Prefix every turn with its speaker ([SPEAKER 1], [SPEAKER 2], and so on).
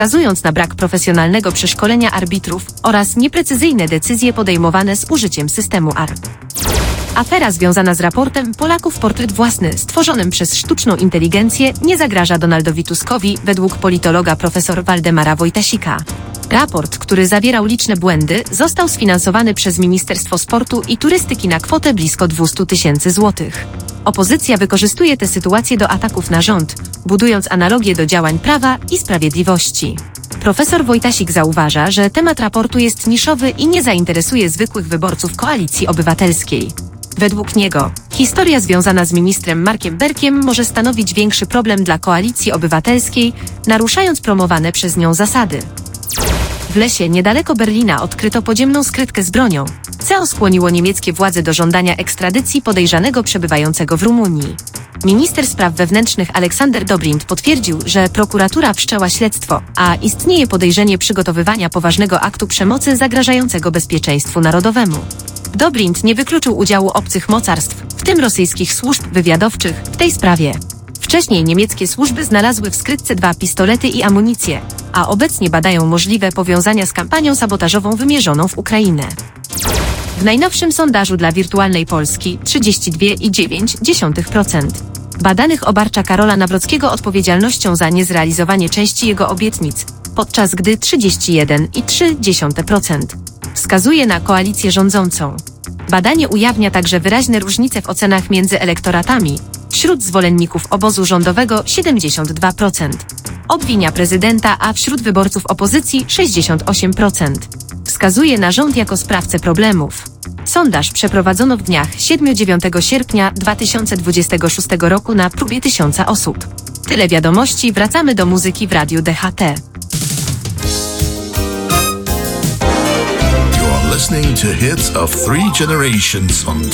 [SPEAKER 1] wskazując na brak profesjonalnego przeszkolenia arbitrów oraz nieprecyzyjne decyzje podejmowane z użyciem systemu AR. Afera związana z raportem Polaków portret własny stworzonym przez sztuczną inteligencję nie zagraża Donaldowi Tuskowi według politologa profesor Waldemara Wojtasika. Raport, który zawierał liczne błędy, został sfinansowany przez Ministerstwo Sportu i Turystyki na kwotę blisko 200 000 złotych. Opozycja wykorzystuje tę sytuację do ataków na rząd, budując analogię do działań Prawa i Sprawiedliwości. Profesor Wojtasik zauważa, że temat raportu jest niszowy i nie zainteresuje zwykłych wyborców Koalicji Obywatelskiej. Według niego historia związana z ministrem Markiem Berkiem może stanowić większy problem dla Koalicji Obywatelskiej, naruszając promowane przez nią zasady. W lesie niedaleko Berlina odkryto podziemną skrytkę z bronią, co skłoniło niemieckie władze do żądania ekstradycji podejrzanego przebywającego w Rumunii. Minister spraw wewnętrznych Aleksander Dobrindt potwierdził, że prokuratura wszczęła śledztwo, a istnieje podejrzenie przygotowywania poważnego aktu przemocy zagrażającego bezpieczeństwu narodowemu. Dobrindt nie wykluczył udziału obcych mocarstw, w tym rosyjskich służb wywiadowczych, w tej sprawie. Wcześniej niemieckie służby znalazły w skrytce 2 pistolety i amunicję, a obecnie badają możliwe powiązania z kampanią sabotażową wymierzoną w Ukrainę. W najnowszym sondażu dla Wirtualnej Polski 32,9% badanych obarcza Karola Nawrockiego odpowiedzialnością za niezrealizowanie części jego obietnic, podczas gdy 31,3% wskazuje na koalicję rządzącą. Badanie ujawnia także wyraźne różnice w ocenach między elektoratami. Wśród zwolenników obozu rządowego 72% obwinia prezydenta, a wśród wyborców opozycji 68% wskazuje na rząd jako sprawcę problemów. Sondaż przeprowadzono w dniach 7-9 sierpnia 2026 roku na próbie 1000 osób. Tyle wiadomości, wracamy do muzyki w Radiu DHT.
[SPEAKER 2] Listening to hits of 3 generations on